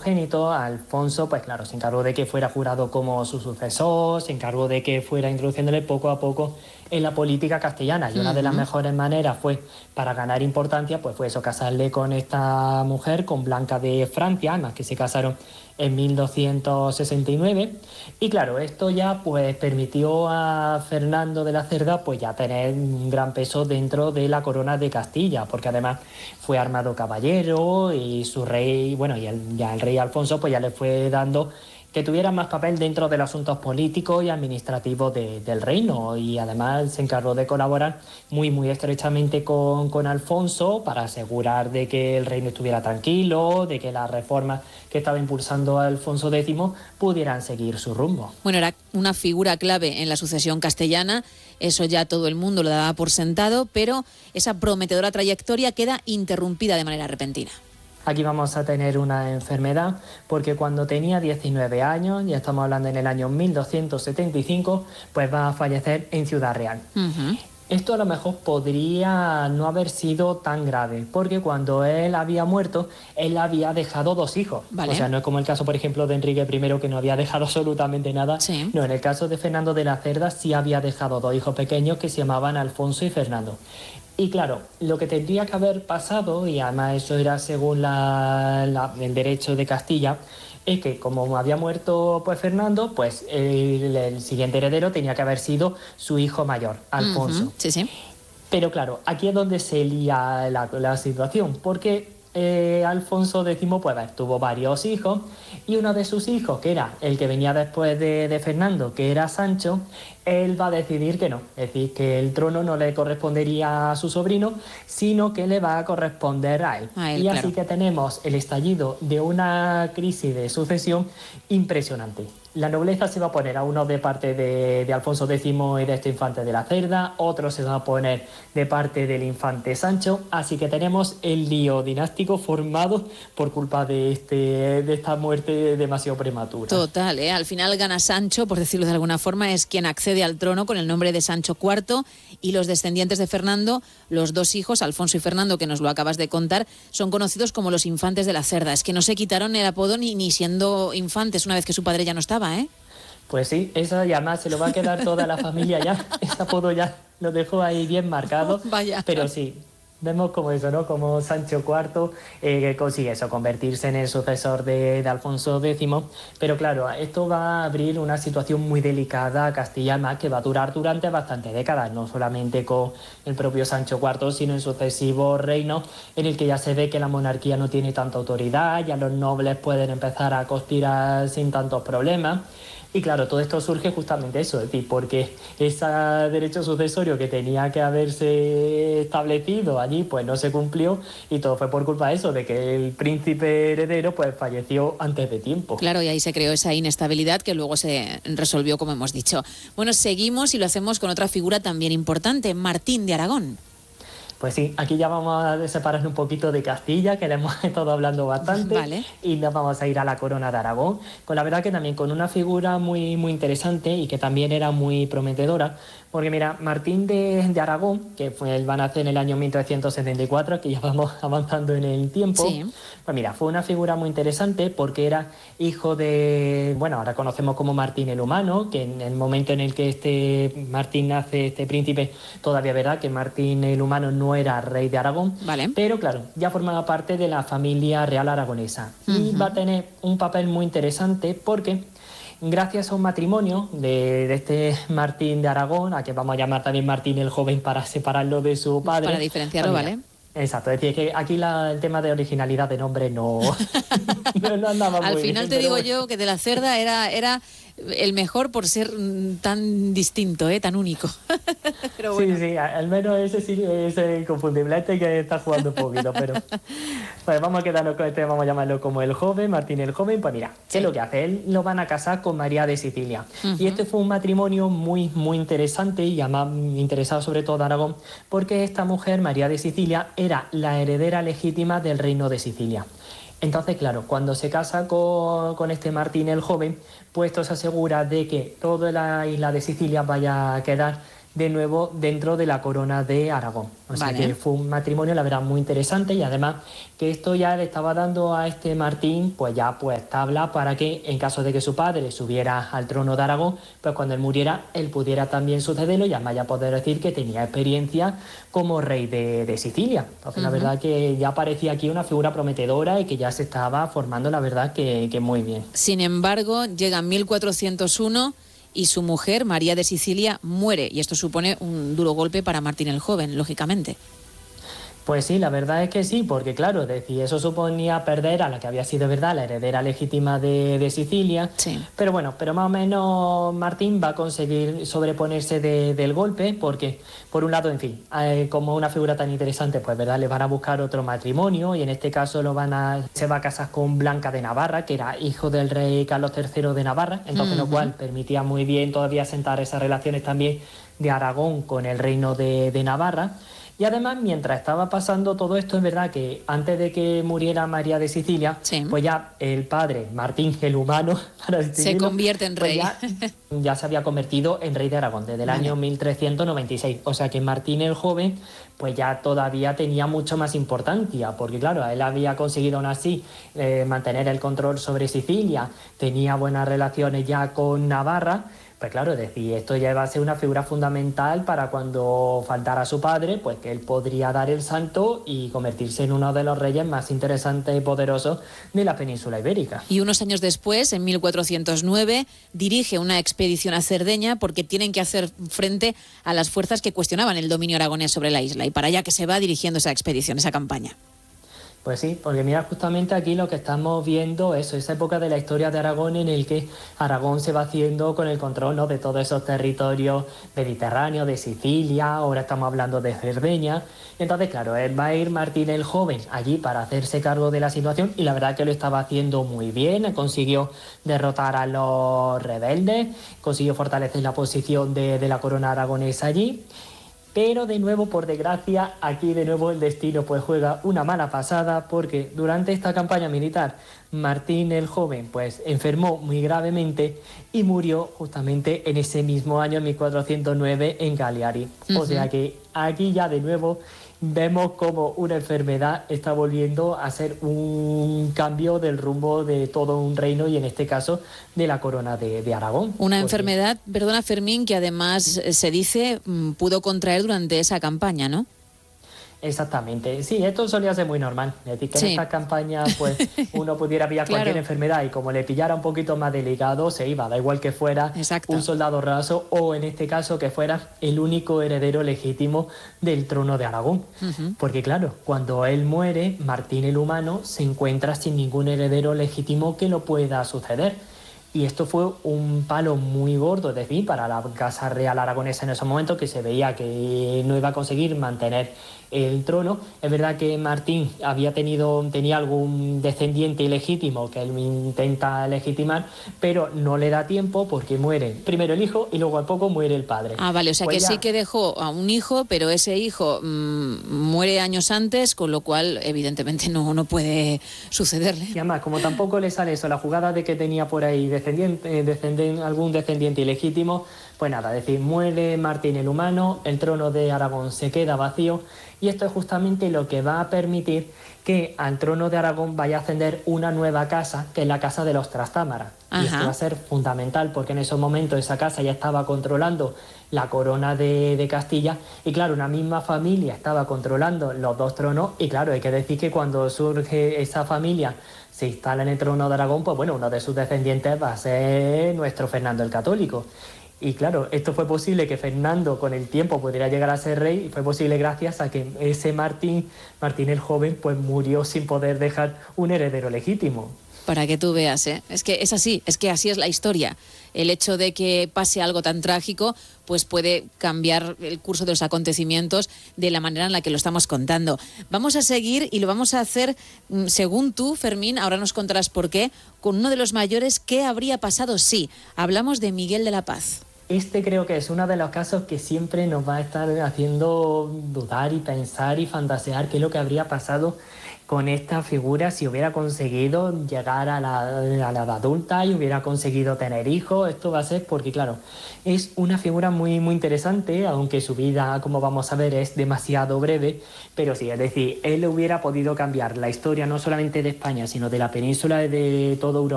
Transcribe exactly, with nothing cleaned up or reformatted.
primogénito, Alfonso, pues claro, se encargó de que fuera jurado como su sucesor, se encargó de que fuera introduciéndole poco a poco en la política castellana. Y una de las mejores maneras fue, para ganar importancia, pues fue eso, casarle con esta mujer, con Blanca de Francia, además que se casaron en mil doscientos sesenta y nueve. Y claro, esto ya pues permitió a Fernando de la Cerda pues ya tener un gran peso dentro de la corona de Castilla, porque además fue armado caballero y su rey, bueno, y el, ya el rey Alfonso pues ya le fue dando que tuviera más papel dentro de los asuntos políticos y administrativos de, del reino, y además se encargó de colaborar muy muy estrechamente con, con Alfonso para asegurar de que el reino estuviera tranquilo, de que las reformas que estaba impulsando Alfonso décimo pudieran seguir su rumbo. Bueno, era una figura clave en la sucesión castellana, eso ya todo el mundo lo daba por sentado, pero esa prometedora trayectoria queda interrumpida de manera repentina. Aquí vamos a tener una enfermedad porque cuando tenía diecinueve años, ya estamos hablando en el año mil doscientos setenta y cinco, pues va a fallecer en Ciudad Real. Uh-huh. Esto a lo mejor podría no haber sido tan grave, porque cuando él había muerto, él había dejado dos hijos. Vale. O sea, no es como el caso, por ejemplo, de Enrique primero, que no había dejado absolutamente nada. Sí. No, en el caso de Fernando de la Cerda sí había dejado dos hijos pequeños que se llamaban Alfonso y Fernando. Y claro, lo que tendría que haber pasado, y además eso era según la, la, el derecho de Castilla, es que como había muerto pues Fernando, pues el, el siguiente heredero tenía que haber sido su hijo mayor, Alfonso. Uh-huh. Sí, sí. Pero claro, aquí es donde se lía la, la situación, porque eh, Alfonso décimo pues tuvo varios hijos, y uno de sus hijos, que era el que venía después de, de Fernando, que era Sancho, él va a decidir que no, es decir, que el trono no le correspondería a su sobrino, sino que le va a corresponder a él. A él, y así claro. que tenemos el estallido de una crisis de sucesión impresionante. La nobleza se va a poner a uno de parte de, de Alfonso décimo y de este infante de la Cerda, otro se va a poner de parte del infante Sancho, así que tenemos el lío dinástico formado por culpa de, este, de esta muerte demasiado prematura. Total, ¿eh? Al final gana Sancho, por decirlo de alguna forma, es quien accede al trono con el nombre de Sancho cuarto, y los descendientes de Fernando, los dos hijos, Alfonso y Fernando, que nos lo acabas de contar, son conocidos como los infantes de la Cerda. Es que no se quitaron el apodo ni, ni siendo infantes una vez que su padre ya no estaba, ¿eh? Pues sí, eso y además se lo va a quedar toda la familia ya. Ese apodo ya lo dejó ahí bien marcado. Vaya. Pero sí, vemos como eso, ¿no? Como Sancho cuarto eh, consigue eso, convertirse en el sucesor de, de Alfonso décimo. Pero claro, esto va a abrir una situación muy delicada a Castilla, más que va a durar durante bastantes décadas, no solamente con el propio Sancho cuarto, sino en sucesivos reinos en el que ya se ve que la monarquía no tiene tanta autoridad, ya los nobles pueden empezar a conspirar sin tantos problemas. Y claro, todo esto surge justamente eso, es decir, porque ese derecho sucesorio que tenía que haberse establecido allí, pues no se cumplió, y todo fue por culpa de eso, de que el príncipe heredero pues falleció antes de tiempo. Claro, y ahí se creó esa inestabilidad que luego se resolvió, como hemos dicho. Bueno, seguimos y lo hacemos con otra figura también importante, Martín de Aragón. Pues sí, aquí ya vamos a separarnos un poquito de Castilla, que le hemos estado hablando bastante, vale. Y nos vamos a ir a la corona de Aragón, con la verdad que también con una figura muy, muy interesante y que también era muy prometedora, porque mira, Martín de, de Aragón, que fue, él va a nacer en el año mil trescientos setenta y cuatro, que ya vamos avanzando en el tiempo, sí. Pues mira, fue una figura muy interesante porque era hijo de, bueno, ahora conocemos como Martín el Humano, que en el momento en el que este Martín nace, este príncipe, todavía verá que Martín el Humano no era rey de Aragón, vale. Pero claro, ya formaba parte de la familia real aragonesa. Uh-huh. Y va a tener un papel muy interesante porque gracias a un matrimonio de, de este Martín de Aragón, a que vamos a llamar también Martín el Joven para separarlo de su padre. Para diferenciarlo, pues mira, ¿vale? Exacto, es decir, que aquí la, el tema de originalidad de nombre no, no, no andaba muy Al final bien, te digo bueno. yo que de la Cerda era, era el mejor por ser tan distinto, ¿eh? Tan único. Pero bueno. Sí, sí, al menos ese sí es inconfundible, este que está jugando un poquito, pero pues vamos a quedarnos con este, vamos a llamarlo como el joven, Martín el Joven. Pues mira, ¿qué es lo que hace? Él lo van a casar con María de Sicilia. Uh-huh. Y este fue un matrimonio muy, muy interesante y además interesado sobre todo a Aragón, porque esta mujer, María de Sicilia, era la heredera legítima del reino de Sicilia. Entonces, claro, cuando se casa con, con este Martín el Joven, pues esto se asegura de que toda la isla de Sicilia vaya a quedar de nuevo dentro de la corona de Aragón. O sea vale. que fue un matrimonio, la verdad, muy interesante, y además que esto ya le estaba dando a este Martín pues ya pues tabla para que en caso de que su padre subiera al trono de Aragón, pues cuando él muriera él pudiera también sucederlo, y además ya poder decir que tenía experiencia como rey de, de Sicilia. Entonces uh-huh. la verdad que ya parecía aquí una figura prometedora y que ya se estaba formando, la verdad que, que muy bien. Sin embargo, llega mil cuatrocientos uno y su mujer, María de Sicilia, muere, y esto supone un duro golpe para Martín el Joven, lógicamente. Pues sí, la verdad es que sí, porque claro, decir, eso suponía perder a la que había sido, verdad, la heredera legítima de, de Sicilia. Sí. Pero bueno, pero más o menos Martín va a conseguir sobreponerse de, del golpe, porque por un lado, en fin, eh, como una figura tan interesante, pues verdad, le van a buscar otro matrimonio, y en este caso lo van a, se va a casar con Blanca de Navarra, que era hijo del rey Carlos tercero de Navarra, entonces uh-huh. lo cual permitía muy bien todavía sentar esas relaciones también de Aragón con el reino de, de Navarra. Y además, mientras estaba pasando todo esto, es verdad que antes de que muriera María de Sicilia, sí. pues ya el padre, Martín el Humano, para se convierte en rey. Pues ya, ya se había convertido en rey de Aragón desde el vale. año mil trescientos noventa y seis. O sea que Martín el Joven pues ya todavía tenía mucho más importancia, porque claro, él había conseguido aún así eh, mantener el control sobre Sicilia, tenía buenas relaciones ya con Navarra. Pues claro, es decir, esto ya va a ser una figura fundamental para cuando faltara su padre, pues que él podría dar el salto y convertirse en uno de los reyes más interesantes y poderosos de la península ibérica. Y unos años después, en mil cuatrocientos nueve, dirige una expedición a Cerdeña porque tienen que hacer frente a las fuerzas que cuestionaban el dominio aragonés sobre la isla, y para allá que se va dirigiendo esa expedición, esa campaña. Pues sí, porque mira, justamente aquí lo que estamos viendo es esa época de la historia de Aragón en el que Aragón se va haciendo con el control, ¿no?, de todos esos territorios mediterráneos, de Sicilia, ahora estamos hablando de Cerdeña. Entonces, claro, él va a ir Martín el Joven allí para hacerse cargo de la situación, y la verdad que lo estaba haciendo muy bien, consiguió derrotar a los rebeldes, consiguió fortalecer la posición de, de la corona aragonesa allí. Pero de nuevo, por desgracia, aquí de nuevo el destino pues juega una mala pasada, porque durante esta campaña militar Martín el Joven pues enfermó muy gravemente y murió justamente en ese mismo año, en mil cuatrocientos nueve, en Cagliari. Uh-huh. O sea que aquí ya de nuevo vemos como una enfermedad está volviendo a ser un cambio del rumbo de todo un reino, y en este caso de la corona de, de Aragón. Una Porque... enfermedad, perdona Fermín, que además se dice pudo contraer durante esa campaña, ¿no? Exactamente, sí, esto solía ser muy normal, es decir, que sí. en estas campañas pues uno pudiera pillar claro. cualquier enfermedad, y como le pillara un poquito más delicado se iba, da igual que fuera Exacto. un soldado raso, o en este caso que fuera el único heredero legítimo del trono de Aragón. Uh-huh. Porque claro, cuando él muere, Martín el Humano se encuentra sin ningún heredero legítimo que lo pueda suceder. Y esto fue un palo muy gordo, es decir, para la Casa Real Aragonesa en esos momentos, que se veía que no iba a conseguir mantener el trono. Es verdad que Martín había tenido, tenía algún descendiente ilegítimo que él intenta legitimar, pero no le da tiempo porque muere primero el hijo y luego al poco muere el padre. Ah, vale, o sea pues que ya... sí que dejó a un hijo, pero ese hijo mmm, muere años antes, con lo cual evidentemente no, no puede sucederle. Y además, como tampoco le sale eso, la jugada de que tenía por ahí descendiente, descendiente, algún descendiente ilegítimo, pues nada, es decir, muere Martín el Humano, el trono de Aragón se queda vacío, y esto es justamente lo que va a permitir que al trono de Aragón vaya a ascender una nueva casa, que es la casa de los Trastámara. Ajá. Y esto va a ser fundamental, porque en esos momentos esa casa ya estaba controlando la corona de, de Castilla, y claro, una misma familia estaba controlando los dos tronos, y claro, hay que decir que cuando surge esa familia, se instala en el trono de Aragón, pues bueno, uno de sus descendientes va a ser nuestro Fernando el Católico. Y claro, esto fue posible que Fernando con el tiempo pudiera llegar a ser rey, y fue posible gracias a que ese Martín, Martín el Joven, pues murió sin poder dejar un heredero legítimo. Para que tú veas, ¿eh? Es que es así, es que así es la historia. El hecho de que pase algo tan trágico, pues puede cambiar el curso de los acontecimientos de la manera en la que lo estamos contando. Vamos a seguir, y lo vamos a hacer, según tú, Fermín, ahora nos contarás por qué, con uno de los mayores. ¿Qué habría pasado si? Hablamos de Miguel de la Paz. Este creo que es uno de los casos que siempre nos va a estar haciendo dudar y pensar y fantasear qué es lo que habría pasado con esta figura si hubiera conseguido llegar a la, a la edad adulta y hubiera conseguido tener hijos. Esto va a ser porque, claro, es una figura muy, muy interesante, aunque su vida, como vamos a ver, es demasiado breve, pero sí, es decir, él hubiera podido cambiar la historia no solamente de España, sino de la península y de toda Europa